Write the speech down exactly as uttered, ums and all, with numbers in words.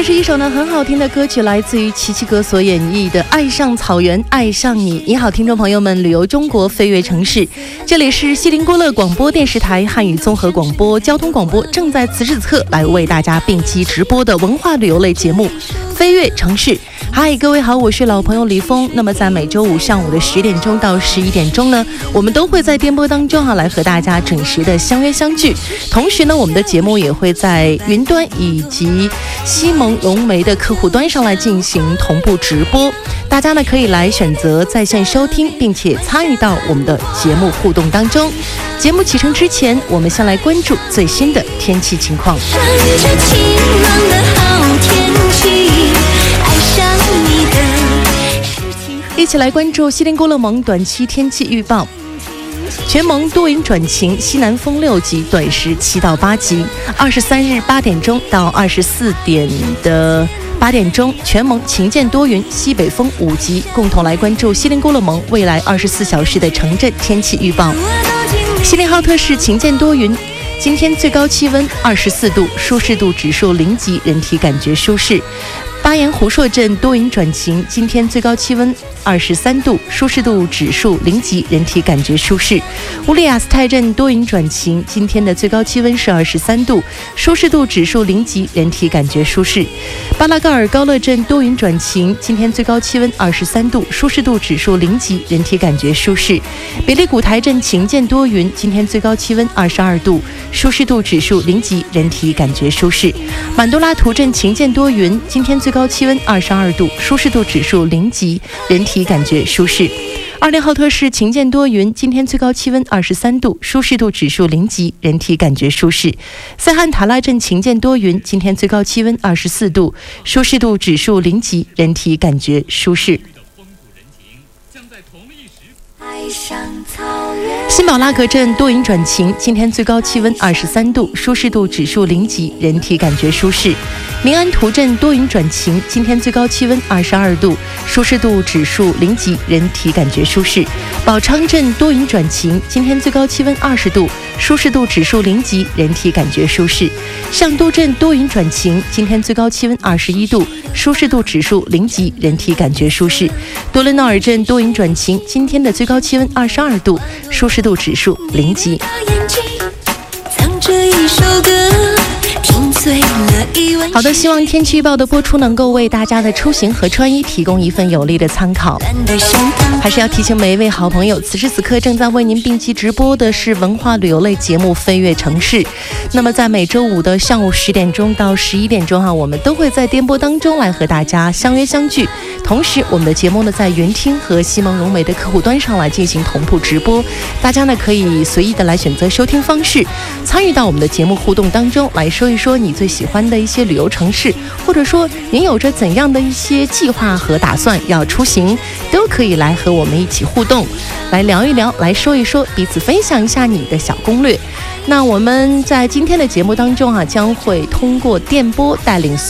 这是一首呢很好听的歌曲，来自于齐齐格所演绎的《爱上草原爱上你》。你好，听众朋友们，旅游中国，飞跃城市，这里是锡林郭勒广播电视台汉语综合广播交通广播，正在此时此刻来为大家并机直播的文化旅游类节目《飞跃城市》。嗨，各位好，我是老朋友李峰。那么在每周五上午的十点钟到十一点钟呢，我们都会在电波当中啊来和大家准时的相约相聚。同时呢，我们的节目也会在云端以及西蒙融媒的客户端上来进行同步直播。大家呢可以来选择在线收听，并且参与到我们的节目互动当中。节目启程之前，我们先来关注最新的天气情况。一起来关注锡林郭勒盟短期天气预报。全盟多云转晴，西南风六级，短时七到八级。二十三日八点钟到二十四点的八点钟，全盟晴间多云，西北风五级。共同来关注锡林郭勒盟未来二十四小时的城镇天气预报。锡林浩特市晴间多云，今天最高气温二十四度，舒适度指数零级，人体感觉舒适。巴彦湖硕镇多云转晴，今天最高气温二十三度，舒适度指数零级，人体感觉舒适。乌里雅斯泰镇多云转晴，今天的最高气温是二十三度，舒适度指数零级，人体感觉舒适。巴拉盖尔高乐镇多云转晴，今天最高气温二十三度，舒适度指数零级，人体感觉舒适。别利古台镇晴间多云，今天最高气温二十二度，舒适度指数零级，人体感觉舒适。满多拉图镇晴间多云，今天最高气温二十二度，舒适度指数零级，人体感觉舒适。二林浩特市晴间多云，今天最高气温二十三度，舒适度指数零级，人体感觉舒适。塞罕塔拉镇晴间多云，今天最高气温二十四度，舒适度指数零级，人体感觉舒适。辛宝拉格镇多云转晴，今天最高气温二十三度，舒适度指数零级，人体感觉舒适。明安图镇多云转晴，今天最高气温二十二度，舒适度指数零级，人体感觉舒适。宝昌镇多云转晴，今天最高气温二十度，舒适度指数零级，人体感觉舒适。上都镇多云转晴，今天最高气温二十一度，舒适度指数零级，人体感觉舒适。多伦诺尔镇多云转晴，今天的最高气温二十二度，舒适度指数零级。好的，希望天气预报的播出能够为大家的出行和穿衣提供一份有力的参考。还是要提醒每一位好朋友，此时此刻正在为您并机直播的是文化旅游类节目《飞跃城市》。那么在每周五的上午十点钟到十一点钟哈，我们都会在电波当中来和大家相约相聚。同时，我们的节目呢在云听和西蒙融媒的客户端上来进行同步直播，大家呢可以随意的来选择收听方式，参与到我们的节目互动当中，来说一说你最喜欢的一些旅游城市，或者说您有着怎样的一些计划和打算要出行，都可以来和我们一起互动，来聊一聊，来说一说，彼此分享一下你的小攻略。那我们在今天的节目当中啊，将会通过电波带领